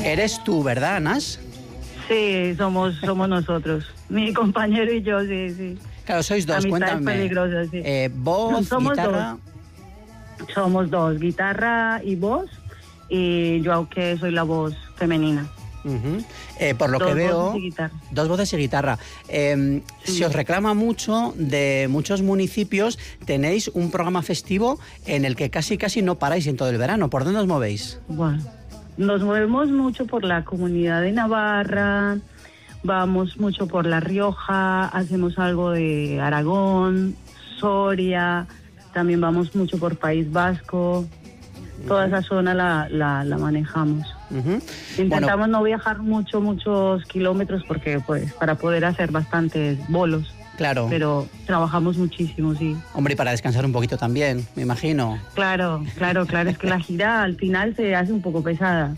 Eres tú, ¿verdad, Nas? Sí, somos nosotros. Mi compañero y yo, sí. Claro, sois dos, cuéntame. Peligrosas, sí. Voz, guitarra. Somos dos, guitarra y voz. Y yo, aunque soy la voz femenina. Por lo que veo, dos voces y guitarra. Sí. Se os reclama mucho de muchos municipios. Tenéis un programa festivo en el que casi no paráis en todo el verano. ¿Por dónde os movéis? Bueno, nos movemos mucho por la Comunidad de Navarra, vamos mucho por La Rioja, hacemos algo de Aragón, Soria, también vamos mucho por País Vasco. Toda esa zona la manejamos. Intentamos no viajar muchos kilómetros porque pues para poder hacer bastantes bolos. Claro. Pero trabajamos muchísimo, sí. Hombre, y para descansar un poquito también, me imagino. Claro. Es que la gira al final se hace un poco pesada.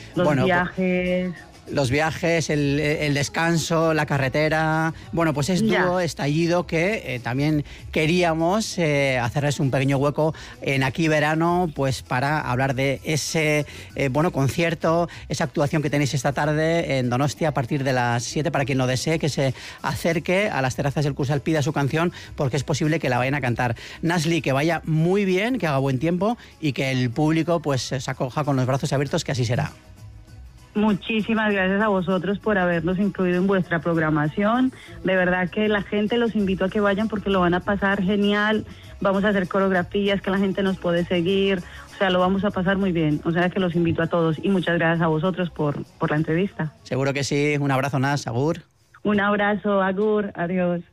Los viajes, el descanso, la carretera. Bueno, pues es dúo Estallido que también queríamos hacerles un pequeño hueco en Aquí Verano, pues para hablar de ese concierto, esa actuación que tenéis esta tarde en Donostia a partir de las 7, para quien lo desee, que se acerque a las terrazas del Cursal, pida su canción, porque es posible que la vayan a cantar. Nasli, que vaya muy bien, que haga buen tiempo y que el público pues se acoja con los brazos abiertos, que así será. Muchísimas gracias a vosotros por habernos incluido en vuestra programación. De verdad que la gente los invito a que vayan porque lo van a pasar genial. Vamos a hacer coreografías que la gente nos puede seguir. O sea, lo vamos a pasar muy bien. O sea, que los invito a todos y muchas gracias a vosotros por la entrevista. Seguro que sí. Un abrazo, Nas. Agur. Un abrazo, agur. Adiós.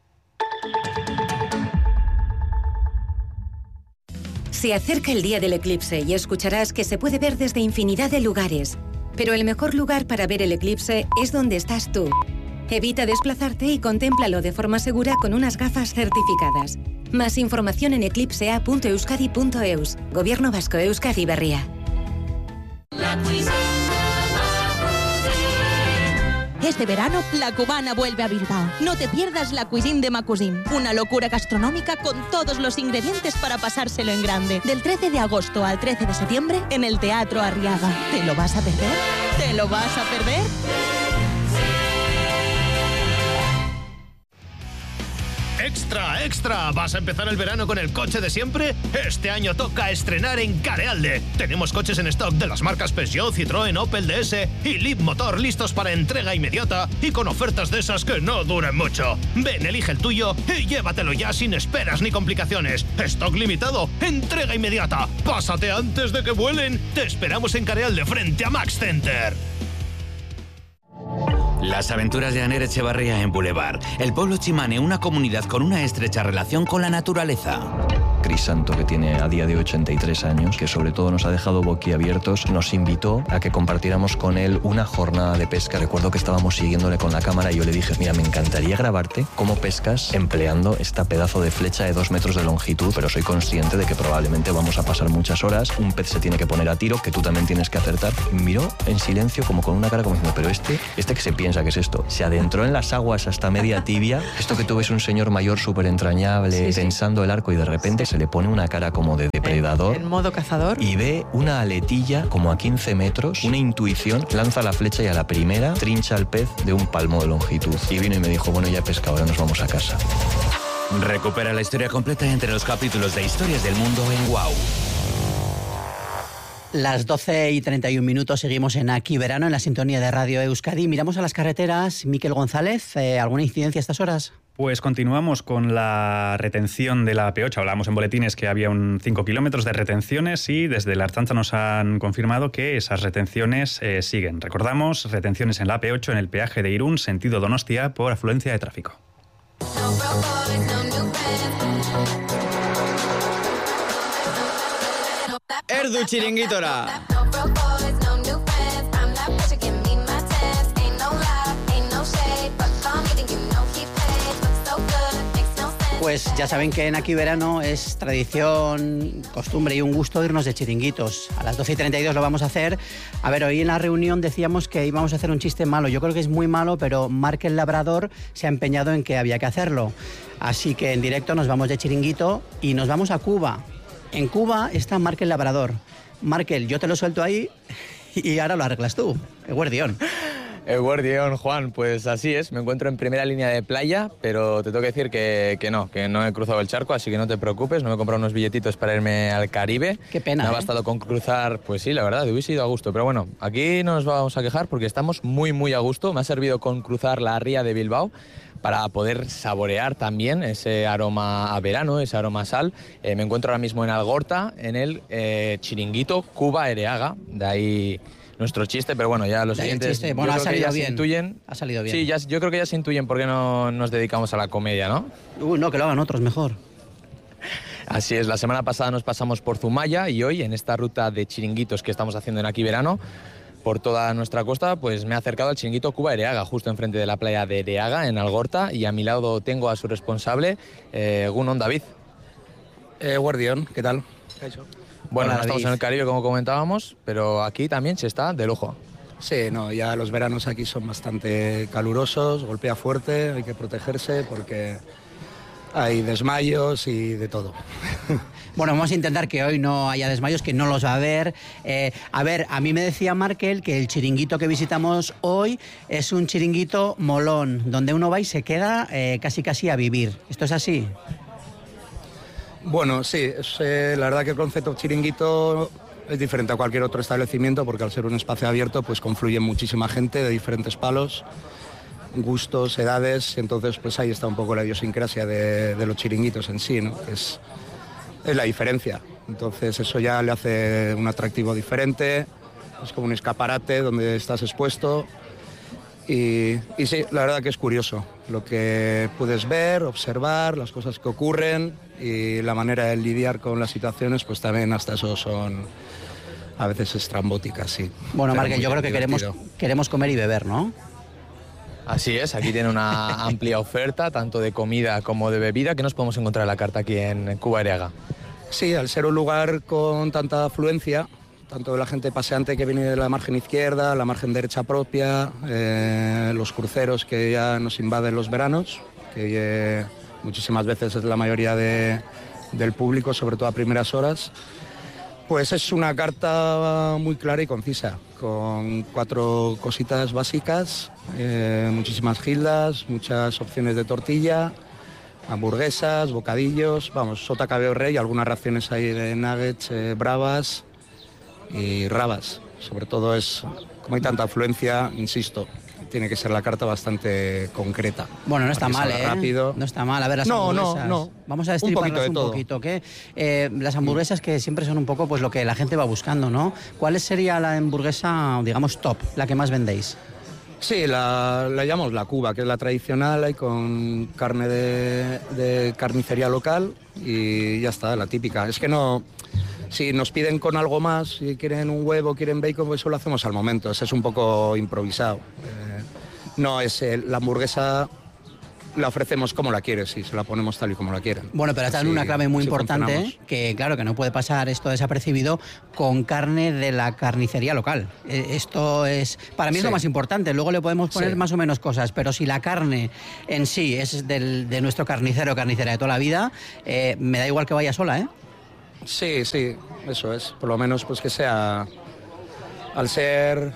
Se acerca el día del eclipse y escucharás que se puede ver desde infinidad de lugares. Pero el mejor lugar para ver el eclipse es donde estás tú. Evita desplazarte y contémplalo de forma segura con unas gafas certificadas. Más información en eclipsea.euskadi.eus. Gobierno Vasco, Euskadi Berria. Este verano, La Cubana vuelve a Bilbao. No te pierdas la Cuisine de Macusim, una locura gastronómica con todos los ingredientes para pasárselo en grande. Del 13 de agosto al 13 de septiembre en el Teatro Arriaga. ¿Te lo vas a perder? ¿Te lo vas a perder? ¡Extra, extra! ¿Vas a empezar el verano con el coche de siempre? Este año toca estrenar en Carealde. Tenemos coches en stock de las marcas Peugeot, Citroën, Opel, DS y Leap Motor listos para entrega inmediata y con ofertas de esas que no duren mucho. Ven, elige el tuyo y llévatelo ya sin esperas ni complicaciones. Stock limitado, entrega inmediata. Pásate antes de que vuelen. Te esperamos en Carealde frente a Max Center. Las aventuras de Aner Echevarría en Boulevard. El pueblo Chimane, una comunidad con una estrecha relación con la naturaleza. Crisanto, que tiene a día de 83 años, que sobre todo nos ha dejado boquiabiertos, nos invitó a que compartiéramos con él una jornada de pesca. Recuerdo que estábamos siguiéndole con la cámara y yo le dije, mira, me encantaría grabarte cómo pescas empleando esta pedazo de flecha de 2 metros de longitud, pero soy consciente de que probablemente vamos a pasar muchas horas, un pez se tiene que poner a tiro, que tú también tienes que acertar. Miró en silencio, como con una cara como diciendo, pero este que se piensa que es esto. Se adentró en las aguas hasta media tibia. Esto que tú ves un señor mayor súper entrañable, tensando el arco y de repente se le pone una cara como de depredador. En modo cazador. Y ve una aletilla como a 15 metros, una intuición, lanza la flecha y a la primera trincha al pez de un palmo de longitud. Y vino y me dijo, bueno, ya he pescado, ahora nos vamos a casa. Recupera la historia completa entre los capítulos de Historias del Mundo en WOW. Las 12:31, seguimos en Aquí Verano, en la sintonía de Radio Euskadi. Miramos a las carreteras. Miquel González, ¿alguna incidencia a estas horas? Pues continuamos con la retención de la P8. Hablábamos en boletines que había 5 kilómetros de retenciones y desde la Ertzaintza nos han confirmado que esas retenciones siguen. Recordamos, retenciones en la P8 en el peaje de Irún, sentido Donostia, por afluencia de tráfico. Erdu Chiringuitora. Pues ya saben que en Aquí Verano es tradición, costumbre y un gusto irnos de chiringuitos. A las 12:32 lo vamos a hacer. A ver, hoy en la reunión decíamos que íbamos a hacer un chiste malo. Yo creo que es muy malo, pero Marc el Labrador se ha empeñado en que había que hacerlo. Así que en directo nos vamos de chiringuito y nos vamos a Cuba. En Cuba está Marc el Labrador. Markel, yo te lo suelto ahí y ahora lo arreglas tú, Eguerdión. Eguerdión, Juan, pues así es, me encuentro en primera línea de playa, pero te tengo que decir que no he cruzado el charco, así que no te preocupes, no me he comprado unos billetitos para irme al Caribe. Qué pena, Me ha bastado con cruzar, pues sí, la verdad, hubiese ido a gusto, pero bueno, aquí no nos vamos a quejar porque estamos muy, muy a gusto. Me ha servido con cruzar la ría de Bilbao para poder saborear también ese aroma a verano, ese aroma a sal. Me encuentro ahora mismo en Algorta, en el chiringuito Cuba Ereaga, de ahí nuestro chiste, pero bueno, ya los siguientes... Bueno, ha salido bien. Ha salido bien. Sí, yo creo que ya se intuyen por qué no nos dedicamos a la comedia, ¿no? No, que lo hagan otros mejor. Así es, la semana pasada nos pasamos por Zumaya y hoy, en esta ruta de chiringuitos que estamos haciendo en Aquí Verano, por toda nuestra costa, pues me he acercado al chiringuito Cuba Ereaga, justo enfrente de la playa de Ereaga, en Algorta, y a mi lado tengo a su responsable, Gunon David. Guardión, ¿qué tal? Bueno, no estamos en el Caribe como comentábamos, pero aquí también se está de lujo. Sí, ya los veranos aquí son bastante calurosos, golpea fuerte, hay que protegerse porque hay desmayos y de todo. Bueno, vamos a intentar que hoy no haya desmayos, que no los va a haber. A mí me decía Markel que el chiringuito que visitamos hoy es un chiringuito molón, donde uno va y se queda casi a vivir. ¿Esto es así? Bueno, sí, la verdad que el concepto chiringuito es diferente a cualquier otro establecimiento porque al ser un espacio abierto pues confluye muchísima gente de diferentes palos, gustos, edades, entonces pues ahí está un poco la idiosincrasia de los chiringuitos en sí, ¿no? Es la diferencia, entonces eso ya le hace un atractivo diferente, es como un escaparate donde estás expuesto. Y sí, la verdad que es curioso lo que puedes ver, observar, las cosas que ocurren y la manera de lidiar con las situaciones, pues también hasta eso son a veces estrambóticas, sí. Bueno, Markel, yo creo que queremos comer y beber, ¿no? Así es, aquí tiene una amplia oferta, tanto de comida como de bebida. ¿Qué nos podemos encontrar en la carta aquí en Cuba Ereaga? Sí, al ser un lugar con tanta afluencia, tanto de la gente paseante que viene de la margen izquierda, la margen derecha propia, los cruceros que ya nos invaden los veranos, que muchísimas veces es la mayoría del público, sobre todo a primeras horas, pues es una carta muy clara y concisa, con 4 cositas básicas, muchísimas gildas, muchas opciones de tortilla, hamburguesas, bocadillos, sota, cabeo, rey, algunas raciones ahí de nuggets, bravas y rabas. Sobre todo como hay tanta afluencia, insisto, tiene que ser la carta bastante concreta. Bueno, no está mal, rápido. No está mal. A ver, las hamburguesas. No. Vamos a destriparlas un poquito. Las hamburguesas que siempre son un poco pues lo que la gente va buscando, ¿no? ¿Cuál sería la hamburguesa, digamos, top, la que más vendéis? Sí, la llamamos la Cuba, que es la tradicional, y con carne de carnicería local y ya está, la típica. Es que no... Si nos piden con algo más, si quieren un huevo, quieren bacon, pues eso lo hacemos al momento. Eso es un poco improvisado. No es la hamburguesa, la ofrecemos como la quieres, si se la ponemos tal y como la quieren. Bueno, pero está en una clave muy importante, que claro, que no puede pasar esto desapercibido, con carne de la carnicería local. Esto es, para mí es lo más importante. Luego le podemos poner más o menos cosas, pero si la carne en sí es de nuestro carnicero o carnicera de toda la vida, me da igual que vaya sola, ¿eh? Sí, eso es. Por lo menos pues que sea, al ser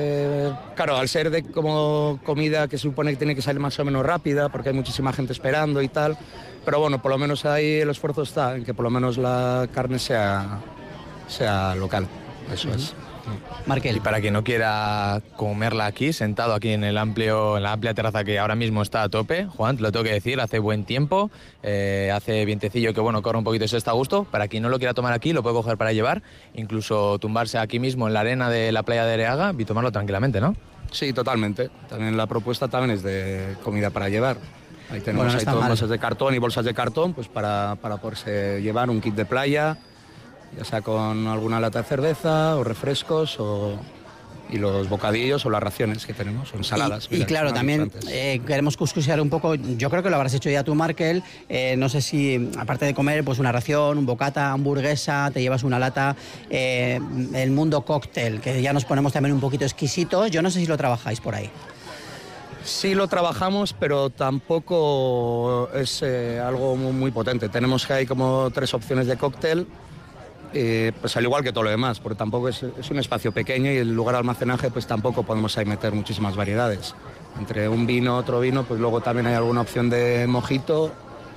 de como comida que se supone que tiene que salir más o menos rápida, porque hay muchísima gente esperando y tal, pero bueno, por lo menos ahí el esfuerzo está en que por lo menos la carne sea local, eso es. Markel. Y para quien no quiera comerla aquí, sentado aquí en la amplia terraza que ahora mismo está a tope, Juan, te lo tengo que decir, hace buen tiempo, hace vientecillo que bueno, corre un poquito y se está a gusto. Para quien no lo quiera tomar aquí, lo puede coger para llevar, incluso tumbarse aquí mismo en la arena de la playa de Ereaga y tomarlo tranquilamente, ¿no? Sí, totalmente. También la propuesta también es de comida para llevar. Ahí tenemos bolsas de cartón y bolsas de cartón pues para poderse llevar un kit de playa, ya sea con alguna lata de cerveza o refrescos y los bocadillos o las raciones que tenemos, o ensaladas. Y claro, también queremos cuscusear un poco, yo creo que lo habrás hecho ya tú, Markel, no sé si, aparte de comer, pues una ración, un bocata, hamburguesa, te llevas una lata, el mundo cóctel, que ya nos ponemos también un poquito exquisitos, yo no sé si lo trabajáis por ahí. Sí lo trabajamos, pero tampoco es algo muy potente. Tenemos que hay como 3 opciones de cóctel, pues al igual que todo lo demás, porque tampoco es un espacio pequeño y el lugar de almacenaje pues tampoco podemos ahí meter muchísimas variedades. Entre un vino, otro vino, pues luego también hay alguna opción de mojito,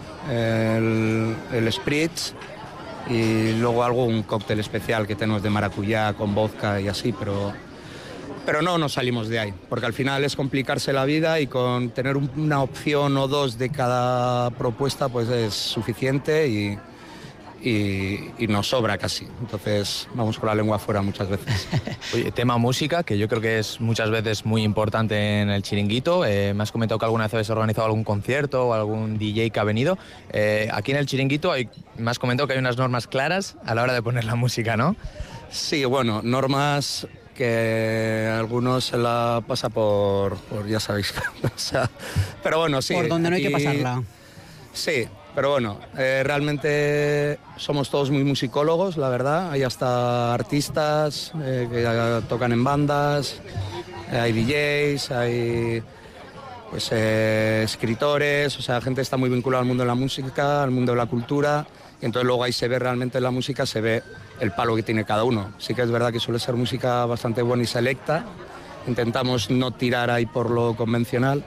el spritz y luego algún cóctel especial que tenemos de maracuyá con vodka y así, pero no nos salimos de ahí, porque al final es complicarse la vida y con tener una opción o dos de cada propuesta pues es suficiente y nos sobra casi. Entonces vamos con la lengua afuera muchas veces. Oye, tema música, que yo creo que es muchas veces muy importante en el Chiringuito. Me has comentado que alguna vez habéis organizado algún concierto o algún DJ que ha venido. Aquí en el Chiringuito me has comentado que hay unas normas claras a la hora de poner la música, ¿no? Sí, bueno, normas que algunos se la pasa por ya sabéis. O sea, pero bueno, sí. Por donde no hay que pasarla. Sí. Pero bueno, realmente somos todos muy musicólogos, la verdad. Hay hasta artistas que tocan en bandas, hay DJs, hay pues, escritores, o sea, la gente está muy vinculada al mundo de la música, al mundo de la cultura. Y entonces luego ahí se ve realmente en la música, se ve el palo que tiene cada uno. Sí que es verdad que suele ser música bastante buena y selecta. Intentamos no tirar ahí por lo convencional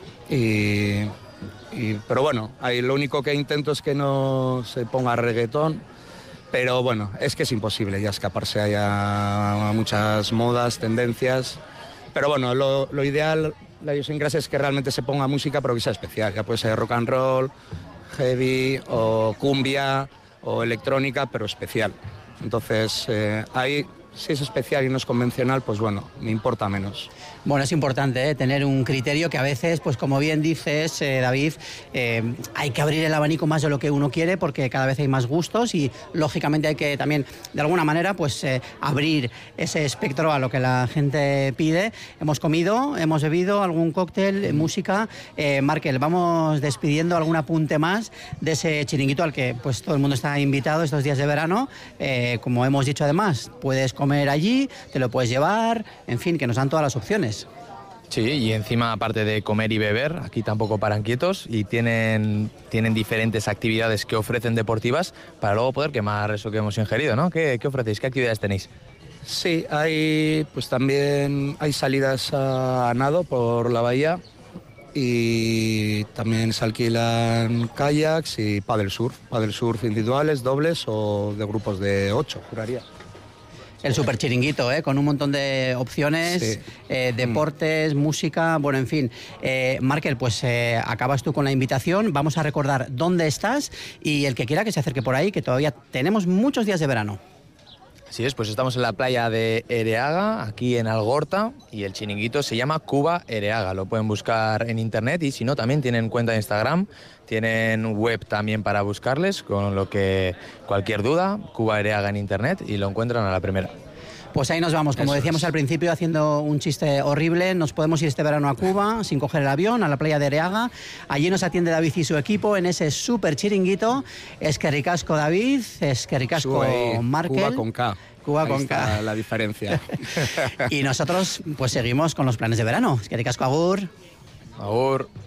pero bueno, ahí lo único que intento es que no se ponga reggaetón, pero bueno, es que es imposible ya escaparse ahí a muchas modas, tendencias, pero bueno, lo ideal, la idiosincrasia es que realmente se ponga música pero que sea especial, ya puede ser rock and roll, heavy o cumbia o electrónica, pero especial. Entonces ahí, si es especial y no es convencional, pues bueno, me importa menos. Bueno, es importante tener un criterio que a veces, pues como bien dices, David, hay que abrir el abanico más de lo que uno quiere porque cada vez hay más gustos y lógicamente hay que también, de alguna manera, pues abrir ese espectro a lo que la gente pide. Hemos comido, hemos bebido algún cóctel, música. Markel, vamos despidiendo algún apunte más de ese chiringuito al que pues todo el mundo está invitado estos días de verano. Como hemos dicho además, puedes comer allí, te lo puedes llevar, en fin, que nos dan todas las opciones. Sí, y encima, aparte de comer y beber, aquí tampoco paran quietos y tienen diferentes actividades que ofrecen deportivas para luego poder quemar eso que hemos ingerido, ¿no? ¿Qué ofrecéis? ¿Qué actividades tenéis? Sí, pues también hay salidas a nado por la bahía y también se alquilan kayaks y paddle surf individuales, dobles o de grupos de 8, juraría. El super chiringuito, con un montón de opciones, sí. Deportes, música, bueno, en fin. Markel, pues acabas tú con la invitación, vamos a recordar dónde estás y el que quiera que se acerque por ahí, que todavía tenemos muchos días de verano. Así es, pues estamos en la playa de Ereaga, aquí en Algorta, y el chiringuito se llama Cuba Ereaga. Lo pueden buscar en internet y si no, también tienen cuenta de Instagram, tienen web también para buscarles, con lo que cualquier duda, Cuba Ereaga en internet y lo encuentran a la primera. Pues ahí nos vamos, como decíamos al principio, haciendo un chiste horrible, nos podemos ir este verano a Cuba sin coger el avión, a la playa de Ereaga. Allí nos atiende David y su equipo en ese súper chiringuito. Es que ricasco David, es que ricasco Markel. Cuba con K. Cuba ahí con K. La diferencia. Y nosotros pues seguimos con los planes de verano. Es que ricasco, agur. Agur.